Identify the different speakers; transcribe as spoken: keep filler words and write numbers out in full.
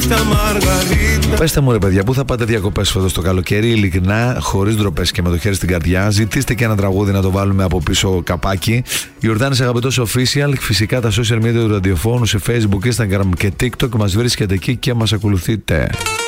Speaker 1: Πέστε μου ρε παιδιά, πού θα πάτε διακοπές φέτος το καλοκαίρι? Ειλικρινά, χωρίς ντροπές και με το χέρι στην καρδιά. Ζητήστε και ένα τραγούδι να το βάλουμε από πίσω καπάκι. Ιορδάνης Αγαπητός Official. Φυσικά τα social media του ραδιοφώνου σε Facebook, Instagram και TikTok. Μας βρίσκεται εκεί και μας ακολουθείτε.